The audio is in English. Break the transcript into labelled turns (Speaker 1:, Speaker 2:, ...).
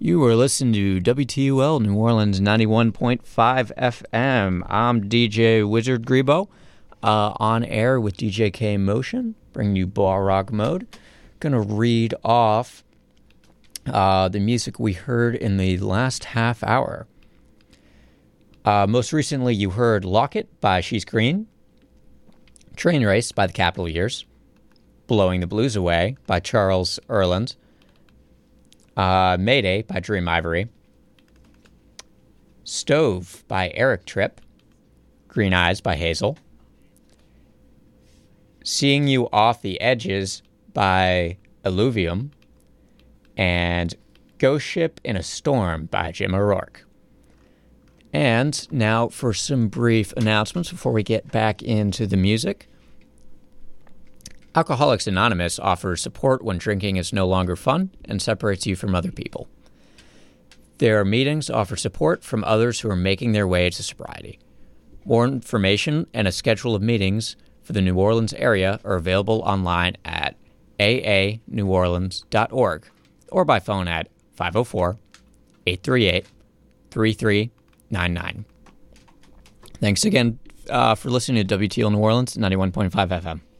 Speaker 1: You are listening to WTUL New Orleans 91.5 FM. I'm DJ Wizard Grebo, on air with DJ K Motion, bringing you bar rock mode. Gonna read off the music we heard in the last half hour. Most recently, you heard Lock It by She's Green, Train Race by the Capital Years, Blowing the Blues Away by Charles Earland, Mayday by Dream Ivory, Stove by Eric Tripp, Green Eyes by Hazel, Seeing You Off the Edges by Illuvium, and Ghost Ship in a Storm by Jim O'Rourke. And now for some brief announcements before we get back into the music. Alcoholics Anonymous offers support when drinking is no longer fun and separates you from other people. Their meetings offer support from others who are making their way to sobriety. More information and a schedule of meetings for the New Orleans area are available online at aaneworleans.org or by phone at 504-838-3399. Thanks again for listening to WTL New Orleans 91.5 FM.